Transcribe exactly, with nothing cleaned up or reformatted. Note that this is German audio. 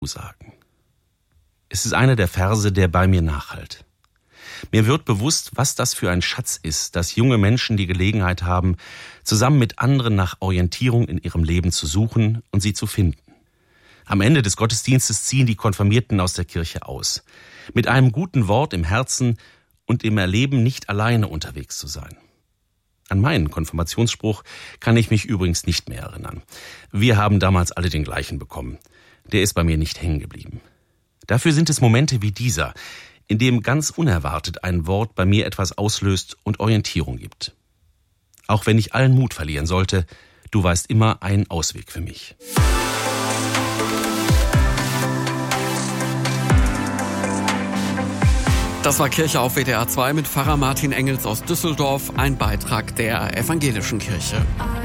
sagen. Es ist einer der Verse, der bei mir nachhallt. Mir wird bewusst, was das für ein Schatz ist, dass junge Menschen die Gelegenheit haben, zusammen mit anderen nach Orientierung in ihrem Leben zu suchen und sie zu finden. Am Ende des Gottesdienstes ziehen die Konfirmierten aus der Kirche aus, mit einem guten Wort im Herzen und im Erleben, nicht alleine unterwegs zu sein. An meinen Konfirmationsspruch kann ich mich übrigens nicht mehr erinnern. Wir haben damals alle den gleichen bekommen. Der ist bei mir nicht hängen geblieben. Dafür sind es Momente wie dieser, in dem ganz unerwartet ein Wort bei mir etwas auslöst und Orientierung gibt. Auch wenn ich allen Mut verlieren sollte, du weißt immer einen Ausweg für mich. Das war Kirche auf W D R zwei mit Pfarrer Martin Engels aus Düsseldorf, ein Beitrag der Evangelischen Kirche.